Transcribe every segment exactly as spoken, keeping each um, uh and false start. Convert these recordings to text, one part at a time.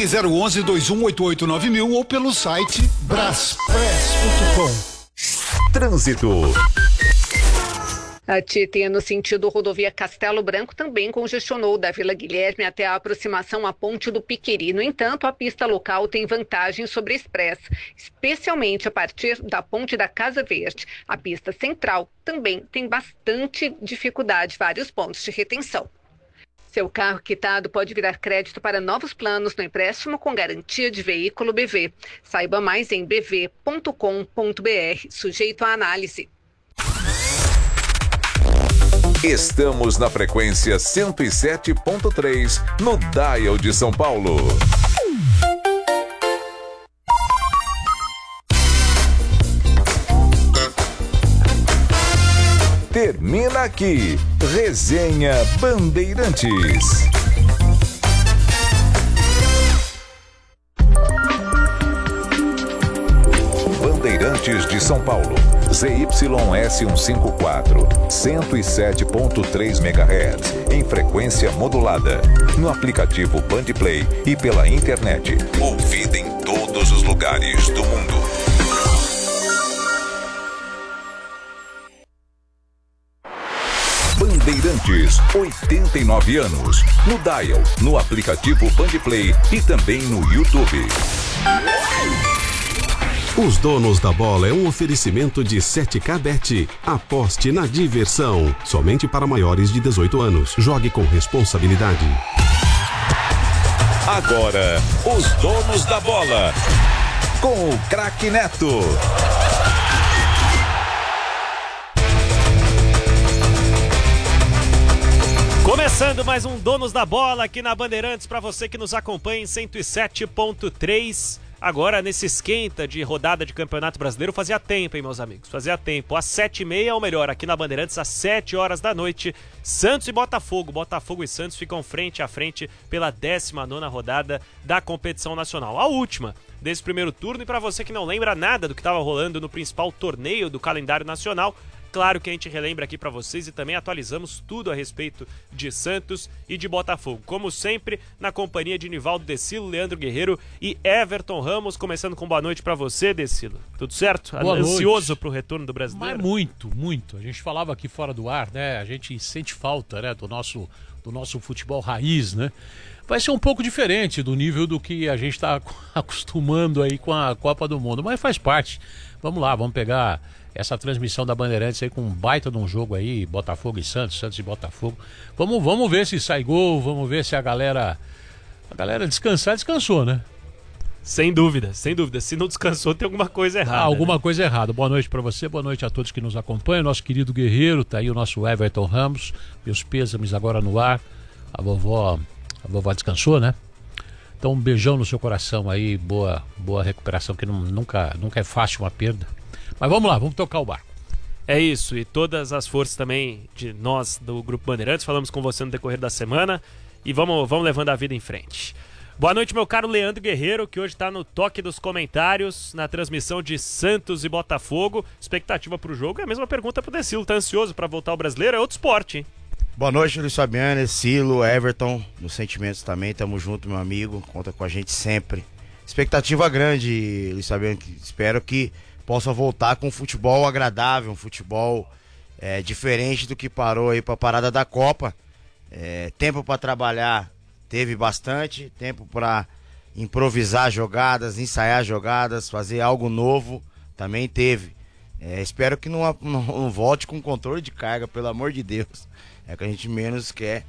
zero um um, dois um oito oito nove mil ou pelo site braspress ponto com. Trânsito. A Tietê, no sentido rodovia Castelo Branco, também congestionou da Vila Guilherme até a aproximação à Ponte do Piqueri. No entanto, a pista local tem vantagem sobre a Expressa, especialmente a partir da Ponte da Casa Verde. A pista central também tem bastante dificuldade, vários pontos de retenção. Seu carro quitado pode virar crédito para novos planos no empréstimo com garantia de veículo B V. Saiba mais em b v ponto com ponto b r, sujeito à análise. Estamos na frequência cento e sete ponto três, no Dial de São Paulo. Termina aqui, Resenha Bandeirantes. Bandeirantes de São Paulo, Z Y S cento e cinquenta e quatro, cento e sete ponto três megahertz, em frequência modulada, no aplicativo Bandplay e pela internet, ouvida em todos os lugares do mundo. Bandeirantes, oitenta e nove anos, no Dial, no aplicativo Bandplay e também no YouTube. Os Donos da Bola é um oferecimento de sete K Bet. Aposte na diversão. Somente para maiores de dezoito anos. Jogue com responsabilidade. Agora, os Donos da Bola. Com o craque Neto. Começando mais um Donos da Bola aqui na Bandeirantes, para você que nos acompanha em cento e sete ponto três. Agora, nesse esquenta de rodada de Campeonato Brasileiro, fazia tempo, hein, meus amigos? Fazia tempo. Às sete e meia, ou melhor, aqui na Bandeirantes, às sete horas da noite, Santos e Botafogo. Botafogo e Santos ficam frente a frente pela décima nona rodada da competição nacional. A última desse primeiro turno. E para você que não lembra nada do que estava rolando no principal torneio do calendário nacional, claro que a gente relembra aqui para vocês e também atualizamos tudo a respeito de Santos e de Botafogo. Como sempre, na companhia de Nivaldo Decilo, Leandro Guerreiro e Everton Ramos. Começando com boa noite para você, Decilo. Tudo certo? Boa Ansioso noite. pro retorno do brasileiro? Mas muito, muito. A gente falava aqui fora do ar, né? A gente sente falta, né, do nosso, do nosso futebol raiz, né? Vai ser um pouco diferente do nível do que a gente está acostumando aí com a Copa do Mundo, mas faz parte. Vamos lá, vamos pegar essa transmissão da Bandeirantes aí com um baita de um jogo aí, Botafogo e Santos, Santos e Botafogo. Vamos, vamos ver se sai gol, vamos ver se a galera, a galera descansar, descansou, né? Sem dúvida, sem dúvida. Se não descansou, tem alguma coisa errada. Ah, alguma né? coisa errada. Boa noite pra você, boa noite a todos que nos acompanham. Nosso querido Guerreiro, tá aí o nosso Everton Ramos. Meus pêsames agora no ar. A vovó, a vovó descansou, né? Então um beijão no seu coração aí, boa, boa recuperação, que não, nunca, nunca é fácil uma perda. Mas vamos lá, vamos tocar o barco. É isso, e todas as forças também de nós do Grupo Bandeirantes, falamos com você no decorrer da semana e vamos, vamos levando a vida em frente. Boa noite, meu caro Leandro Guerreiro, que hoje está no toque dos comentários, na transmissão de Santos e Botafogo. Expectativa para o jogo é a mesma pergunta para o Decilo, tá ansioso para voltar ao brasileiro? É outro esporte, hein? Boa noite, Luiz Fabiano, Silo, Everton, nos sentimentos também, tamo junto, meu amigo, conta com a gente sempre. Expectativa grande, Luiz Fabiano, espero que possa voltar com um futebol agradável, um futebol é, diferente do que parou aí pra parada da Copa. É, tempo para trabalhar teve bastante, tempo para improvisar jogadas, ensaiar jogadas, fazer algo novo também teve. É, espero que não, não, não volte com controle de carga, pelo amor de Deus. É o que a gente menos quer,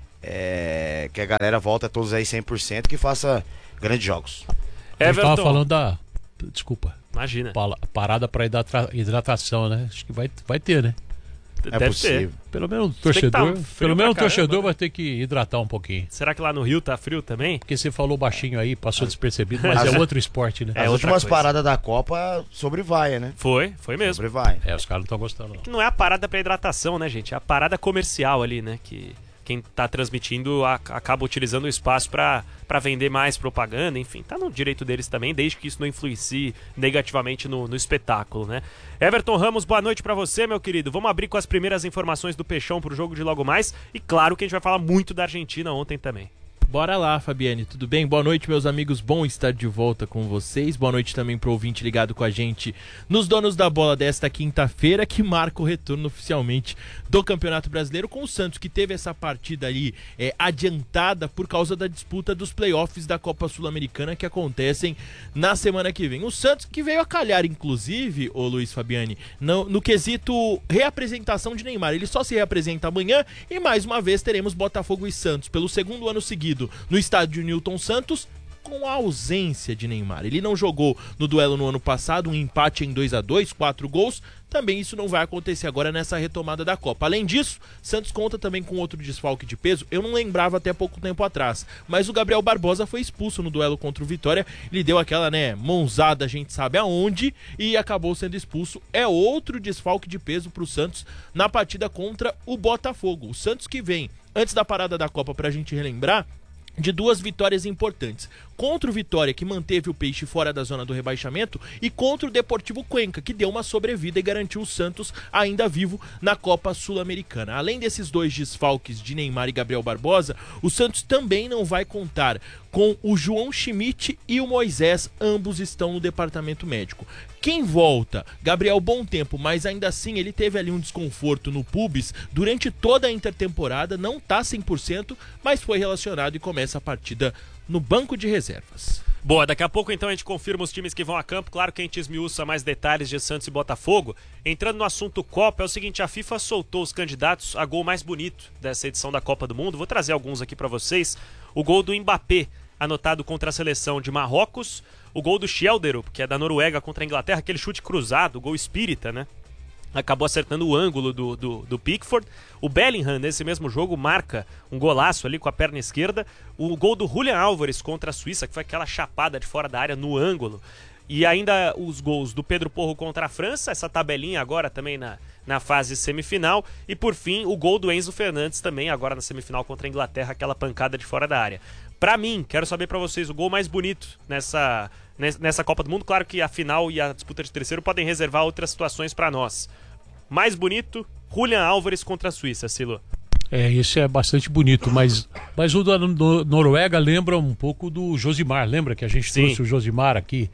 é, que a galera volta todos aí cem por cento, que faça grandes jogos. A gente tava falando da... Desculpa. Imagina. Parada para hidratação, né? Acho que vai, vai ter, né? É Deve possível. ter. Pelo menos o torcedor, tá pelo menos o torcedor caramba, vai ter que hidratar um pouquinho. Será que lá no Rio tá frio também? Porque você falou baixinho aí, passou despercebido, mas é outro esporte, né? É As outra últimas coisa. paradas da Copa sobrevaia, né? Foi, foi mesmo. Sobrevaia. É, os caras não estão gostando, não. Não é a parada para hidratação, né, gente? É a parada comercial ali, né? Que quem tá transmitindo a, acaba utilizando o espaço para para vender mais propaganda, enfim, tá no direito deles também, desde que isso não influencie negativamente no, no espetáculo, né? Everton Ramos, boa noite para você, meu querido. Vamos abrir com as primeiras informações do Peixão pro jogo de logo mais. E claro que a gente vai falar muito da Argentina ontem também. Bora lá, Fabiane, tudo bem? Boa noite, meus amigos, bom estar de volta com vocês. Boa noite também pro ouvinte ligado com a gente nos Donos da Bola desta quinta-feira, que marca o retorno oficialmente do Campeonato Brasileiro, com o Santos, que teve essa partida ali é, adiantada por causa da disputa dos playoffs da Copa Sul-Americana, que acontecem na semana que vem. O Santos que veio a calhar, inclusive, ô Luiz Fabiane, no, no quesito reapresentação de Neymar. Ele só se reapresenta amanhã e mais uma vez teremos Botafogo e Santos pelo segundo ano seguido no estádio Newton Santos, com a ausência de Neymar. Ele não jogou no duelo no ano passado, um empate em dois a dois, quatro gols. Também isso não vai acontecer agora nessa retomada da Copa. Além disso, Santos conta também com outro desfalque de peso. Eu não lembrava até pouco tempo atrás, mas o Gabriel Barbosa foi expulso no duelo contra o Vitória. Ele deu aquela, né, mãozada, a gente sabe aonde, e acabou sendo expulso. É outro desfalque de peso para o Santos na partida contra o Botafogo. O Santos que vem, antes da parada da Copa, pra gente relembrar, de duas vitórias importantes. Contra o Vitória, que manteve o Peixe fora da zona do rebaixamento, e contra o Deportivo Cuenca, que deu uma sobrevida e garantiu o Santos ainda vivo na Copa Sul-Americana. Além desses dois desfalques de Neymar e Gabriel Barbosa, o Santos também não vai contar com o João Schmidt e o Moisés, ambos estão no departamento médico. Quem volta? Gabriel Bom Tempo, mas ainda assim ele teve ali um desconforto no pubis durante toda a intertemporada, não tá cem por cento, mas foi relacionado e começa a partida no banco de reservas. Boa, daqui a pouco então a gente confirma os times que vão a campo. Claro que a gente esmiuça mais detalhes de Santos e Botafogo. Entrando no assunto Copa, é o seguinte, a FIFA soltou os candidatos a gol mais bonito dessa edição da Copa do Mundo. Vou trazer alguns aqui para vocês. O gol do Mbappé, anotado contra a seleção de Marrocos. O gol do Schelderup, que é da Noruega, contra a Inglaterra, aquele chute cruzado, gol espírita, né? Acabou acertando o ângulo do, do, do Pickford. O Bellingham, nesse mesmo jogo, marca um golaço ali com a perna esquerda. O gol do Julian Álvares contra a Suíça, que foi aquela chapada de fora da área no ângulo. E ainda os gols do Pedro Porro contra a França, essa tabelinha agora também na, na fase semifinal. E por fim, o gol do Enzo Fernandes também agora na semifinal contra a Inglaterra, aquela pancada de fora da área. Pra mim, quero saber pra vocês o gol mais bonito nessa, nessa Copa do Mundo. Claro que a final e a disputa de terceiro podem reservar outras situações pra nós. Mais bonito, Julian Álvares contra a Suíça, Silo. É, esse é bastante bonito, mas, mas o da no, Noruega lembra um pouco do Josimar. Lembra que a gente Sim. trouxe o Josimar aqui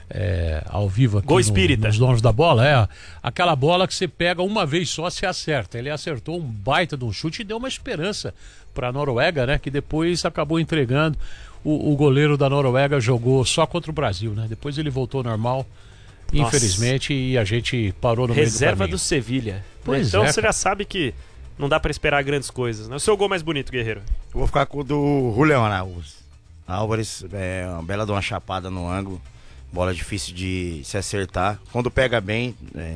é, ao vivo aqui Gol no, espírita. nos Donos da Bola? É, aquela bola que você pega uma vez só, você acerta. Ele acertou um baita de um chute e deu uma esperança para a Noruega, né? Que depois acabou entregando. O, o goleiro da Noruega jogou só contra o Brasil, né? Depois ele voltou ao normal. Nossa. Infelizmente, e a gente parou no Reserva meio do do Sevilha. Pois então é, você já sabe que não dá pra esperar grandes coisas, né? O seu gol mais bonito, Guerreiro? Eu vou ficar com o do Julian Álvares. Álvares, é uma bela de uma chapada no ângulo. Bola difícil de se acertar. Quando pega bem, é,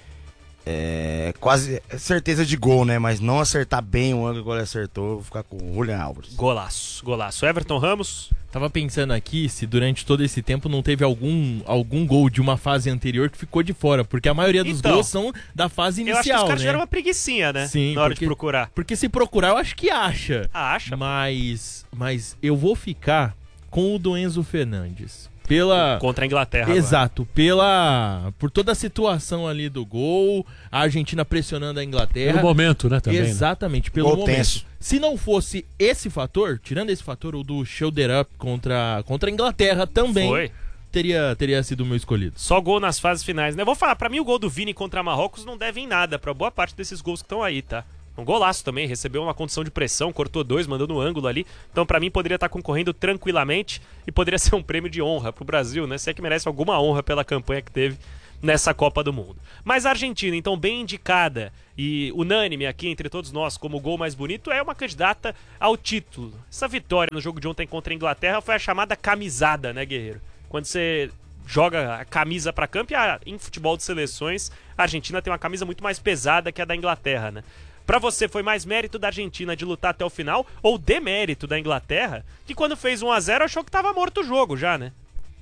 é quase certeza de gol, né? Mas não acertar bem o ângulo igual ele acertou, eu vou ficar com o Julian Álvares. Golaço, golaço. Everton Ramos? Tava pensando aqui se durante todo esse tempo não teve algum, algum gol de uma fase anterior que ficou de fora, porque a maioria dos Então, gols são da fase inicial, Eu acho que os caras né? tiveram uma preguicinha, né? Sim, na hora porque- de procurar. Porque se procurar, eu acho que acha. Ah, acha? Mas, mas eu vou ficar com o do Enzo Fernandes. Pela... Contra a Inglaterra agora. Exato, pela por toda a situação ali do gol, a Argentina pressionando a Inglaterra. Pelo momento, né, também, né? Exatamente, pelo Gol momento. tenso. Se não fosse esse fator, tirando esse fator, o do shoulder up contra, contra a Inglaterra também Foi. teria, teria sido o meu escolhido. Só gol nas fases finais, né? Vou falar, pra mim o gol do Vini contra Marrocos não deve em nada pra boa parte desses gols que estão aí, tá? Um golaço também, recebeu uma condição de pressão, cortou dois, mandou no ângulo ali. Então pra mim poderia estar concorrendo tranquilamente e poderia ser um prêmio de honra pro Brasil, né? Se é que merece alguma honra pela campanha que teve nessa Copa do Mundo. Mas a Argentina, então bem indicada e unânime aqui entre todos nós como o gol mais bonito, é uma candidata ao título. Essa vitória no jogo de ontem contra a Inglaterra foi a chamada camisada, né, Guerreiro? Quando você joga a camisa pra campo e a, em futebol de seleções, a Argentina tem uma camisa muito mais pesada que a da Inglaterra, né? Pra você, foi mais mérito da Argentina de lutar até o final ou demérito da Inglaterra, que quando fez um a zero achou que tava morto o jogo já, né?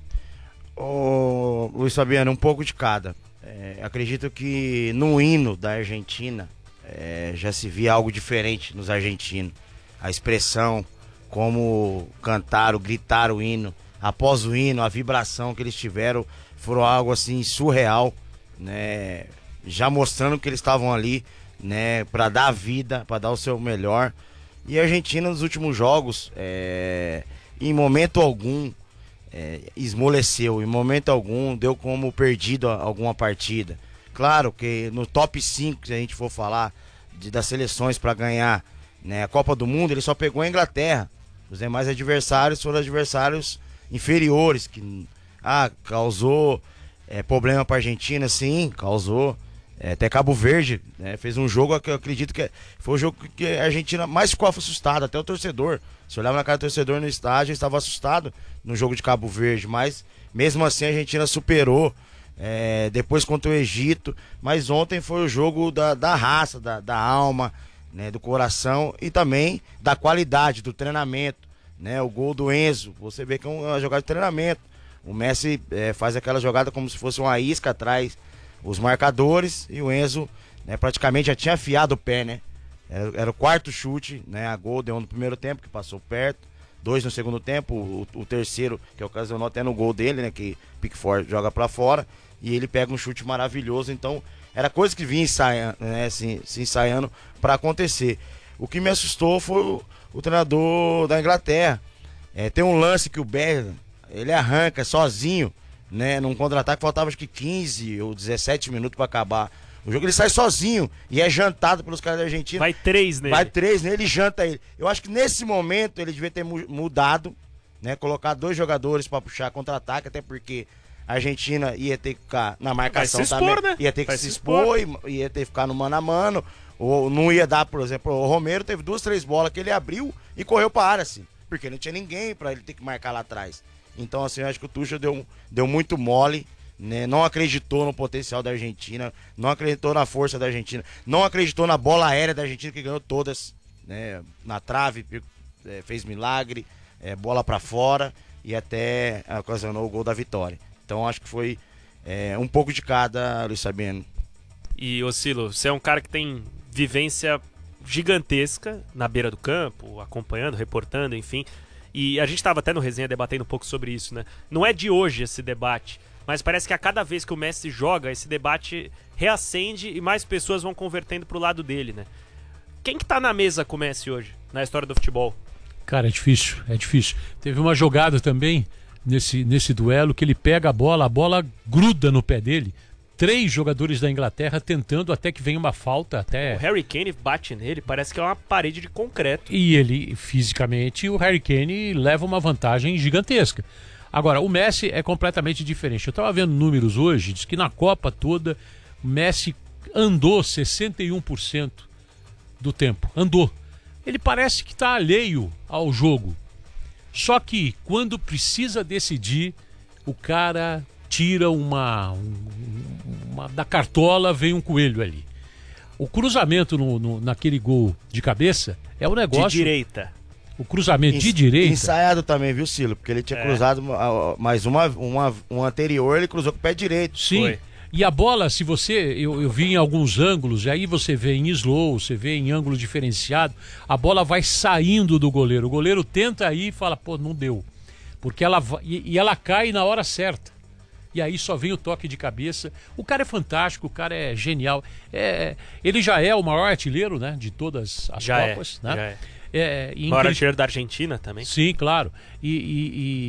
Ô, Luiz Fabiano, um pouco de cada. É, acredito que no hino da Argentina é, já se via algo diferente nos argentinos. A expressão, como cantaram, gritaram o hino. Após o hino, a vibração que eles tiveram foram algo assim surreal, né? Já mostrando que eles estavam ali, né, para dar vida, para dar o seu melhor. E a Argentina nos últimos jogos, é, em momento algum, é, esmoleceu, em momento algum deu como perdido alguma partida. Claro que no top cinco, se a gente for falar de, das seleções para ganhar, né, a Copa do Mundo, ele só pegou a Inglaterra. Os demais adversários foram adversários inferiores, que ah, causou é, problema para a Argentina, sim, causou. É, até Cabo Verde, né, fez um jogo que eu acredito que foi o jogo que a Argentina mais ficou assustada, até o torcedor. Se olhava na cara do torcedor no estádio, estava assustado no jogo de Cabo Verde, mas mesmo assim a Argentina superou, é, depois contra o Egito, mas ontem foi o jogo da, da raça, da, da alma, né, do coração e também da qualidade, do treinamento, né, o gol do Enzo, você vê que é uma jogada de treinamento, o Messi é, faz aquela jogada como se fosse uma isca atrás os marcadores, e o Enzo, né, praticamente já tinha afiado o pé, né? Era, era o quarto chute, né? A gol deu um no primeiro tempo, que passou perto, dois no segundo tempo, o, o terceiro, que ocasionou até no gol dele, né? Que Pickford joga pra fora, e ele pega um chute maravilhoso, então era coisa que vinha ensaiando, né? Se, se ensaiando pra acontecer. O que me assustou foi o, o treinador da Inglaterra. É, tem um lance que o Bellingham, ele arranca sozinho, né, num contra-ataque, faltava acho que quinze ou dezessete minutos pra acabar o jogo, ele sai sozinho e é jantado pelos caras da Argentina. Vai três nele. Vai três nele e janta ele. Eu acho que nesse momento ele devia ter mudado, né, colocar dois jogadores pra puxar contra-ataque, até porque a Argentina ia ter que ficar na marcação Vai se expor, também, né? ia ter que Vai se se expor, expor. E ia ter que ficar no mano a mano, ou não ia dar, por exemplo, o Romero teve duas, três bolas que ele abriu e correu pra área, assim, porque não tinha ninguém pra ele ter que marcar lá atrás. Então, assim, eu acho que o Tuchel deu, deu muito mole, né? Não acreditou no potencial da Argentina, não acreditou na força da Argentina, não acreditou na bola aérea da Argentina, que ganhou todas, né? Na trave, é, fez milagre, é, bola pra fora e até ocasionou o gol da vitória. Então, acho que foi é, um pouco de cada, Luiz Fabiano. E, ô Silo, você é um cara que tem vivência gigantesca na beira do campo, acompanhando, reportando, enfim. E a gente estava até no resenha debatendo um pouco sobre isso, né? Não é de hoje esse debate, mas parece que a cada vez que o Messi joga, esse debate reacende e mais pessoas vão convertendo pro lado dele, né? Quem que tá na mesa com o Messi hoje, na história do futebol? Cara, é difícil, é difícil. Teve uma jogada também nesse, nesse duelo que ele pega a bola, a bola gruda no pé dele. Três jogadores da Inglaterra tentando até que venha uma falta, até... O Harry Kane bate nele, parece que é uma parede de concreto. E ele, fisicamente, o Harry Kane leva uma vantagem gigantesca. Agora, o Messi é completamente diferente. Eu estava vendo números hoje, diz que na Copa toda, o Messi andou sessenta e um por cento do tempo. Andou. Ele parece que está alheio ao jogo. Só que, quando precisa decidir, o cara... tira uma, uma... da cartola vem um coelho ali. O cruzamento no, no, naquele gol de cabeça é um negócio... De direita. O cruzamento Ens, de direita... Ensaiado também, viu, Silo? Porque ele tinha é. cruzado, mas uma, uma, um anterior ele cruzou com o pé direito. Sim. Foi. E a bola, se você... Eu, eu vi em alguns ângulos, e aí você vê em slow, você vê em ângulo diferenciado, a bola vai saindo do goleiro. O goleiro tenta aí e fala, pô, não deu. Porque ela, e, e ela cai na hora certa. E aí só vem o toque de cabeça. O cara é fantástico, o cara é genial. É, ele já é o maior artilheiro, né, de todas as já Copas. É, né? já é. É, o maior artilheiro da Argentina também. Sim, claro. E, e,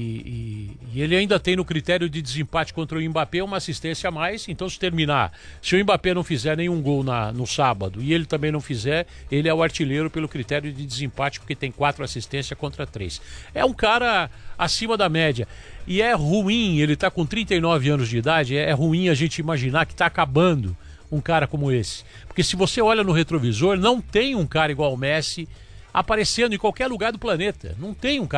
e, e ele ainda tem no critério de desempate contra o Mbappé uma assistência a mais. Então, se terminar, se o Mbappé não fizer nenhum gol na, no sábado e ele também não fizer, ele é o artilheiro pelo critério de desempate, porque tem quatro assistências contra três. É um cara acima da média. E é ruim, ele está com trinta e nove anos de idade, é ruim a gente imaginar que está acabando um cara como esse. Porque se você olha no retrovisor, não tem um cara igual o Messi aparecendo em qualquer lugar do planeta. Não tem um cara